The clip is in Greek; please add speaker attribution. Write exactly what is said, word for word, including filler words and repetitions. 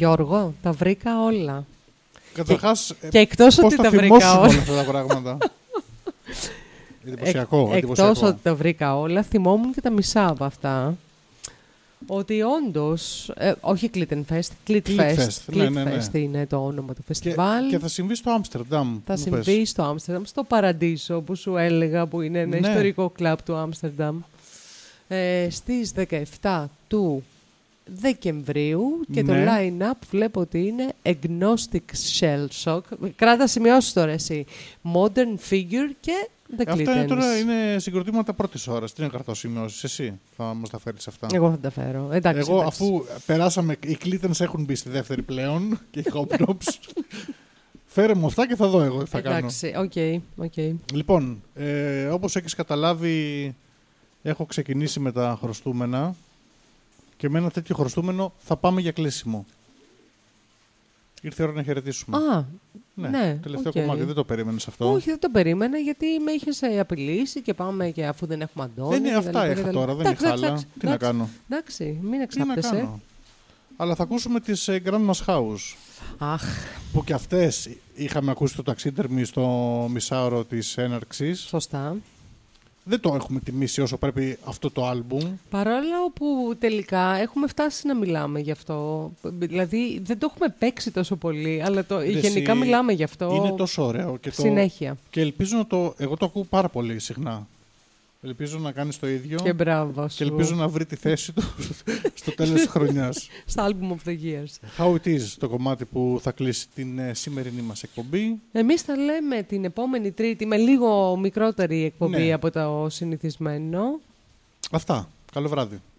Speaker 1: Γιώργο, τα βρήκα όλα.
Speaker 2: Καταρχάς,
Speaker 1: και, και εκτός ότι τα βρήκα όλα
Speaker 2: αυτά τα πράγματα. Εντυπωσιακό.
Speaker 1: Εκ, εκτός ότι τα βρήκα όλα, θυμόμουν και τα μισά από αυτά. Ότι όντως, ε, όχι Glittenfest, Glitfest,
Speaker 2: ναι, ναι, ναι.
Speaker 1: είναι το όνομα του φεστιβάλ.
Speaker 2: Και, και θα συμβεί στο Άμστερνταμ.
Speaker 1: Θα συμβεί πες. στο Άμστερνταμ, στο Παραντίσο που σου έλεγα, που είναι ένα ναι. ιστορικό κλαμπ του Άμστερνταμ. Ε, στις δεκαεφτά του Δεκεμβρίου και ναι. το line-up βλέπω ότι είναι Agnostic Shell Shock. Κράτα σημειώσεις τώρα εσύ. Modern Figure και The Clintons.
Speaker 2: Αυτά είναι τώρα είναι συγκροτήματα πρώτης ώρας. Τι είναι κρατώ σημειώσεις, εσύ θα μας τα φέρεις αυτά.
Speaker 1: Εγώ θα τα φέρω. Εντάξει,
Speaker 2: Εγώ
Speaker 1: εντάξει.
Speaker 2: αφού περάσαμε, οι Clintons έχουν μπει στη δεύτερη πλέον και οι Hopknops. Φέρε μου αυτά και θα δω εγώ τι θα
Speaker 1: εντάξει, κάνω. Εντάξει, οκ. Okay, okay.
Speaker 2: Λοιπόν, ε, όπως έχεις καταλάβει, έχω ξεκινήσει με τα χρωστούμενα και με ένα τέτοιο χρωστούμενο θα πάμε για κλείσιμο. Ήρθε η ώρα να χαιρετήσουμε.
Speaker 1: Α,
Speaker 2: ναι.
Speaker 1: ναι
Speaker 2: Τελευταίο
Speaker 1: okay.
Speaker 2: κομμάτι. Δεν το περίμενες αυτό.
Speaker 1: Όχι, δεν το περίμενα γιατί με είχες απειλήσει και πάμε και αφού δεν έχουμε Αντώνη.
Speaker 2: Δεν είναι αυτά είχα τώρα, δεν είχα άλλα. Τι
Speaker 1: εντάξει,
Speaker 2: να κάνω.
Speaker 1: Εντάξει, μην εξάπτεσαι.
Speaker 2: Αλλά θα ακούσουμε τις Grandma's House.
Speaker 1: Αχ.
Speaker 2: Που και αυτές είχαμε ακούσει το ταξίδερμι στο μισάωρο της έναρξης.
Speaker 1: Σωστά.
Speaker 2: Δεν το έχουμε τιμήσει όσο πρέπει αυτό το άλμπουμ.
Speaker 1: Παρόλο που τελικά έχουμε φτάσει να μιλάμε γι' αυτό. Δηλαδή δεν το έχουμε παίξει τόσο πολύ, αλλά το, γενικά μιλάμε γι' αυτό.
Speaker 2: Είναι τόσο ωραίο. Και το,
Speaker 1: συνέχεια.
Speaker 2: Και ελπίζω να το... Εγώ το ακούω πάρα πολύ συχνά. Ελπίζω να κάνεις το ίδιο.
Speaker 1: Και μπράβο σου.
Speaker 2: Και ελπίζω να βρει τη θέση του στο τέλος της χρονιάς.
Speaker 1: Στα album of the years.
Speaker 2: How it is, το κομμάτι που θα κλείσει την ε, σημερινή μας εκπομπή.
Speaker 1: Εμείς θα λέμε την επόμενη Τρίτη με λίγο μικρότερη εκπομπή
Speaker 2: ναι.
Speaker 1: από το συνηθισμένο.
Speaker 2: Αυτά. Καλό βράδυ.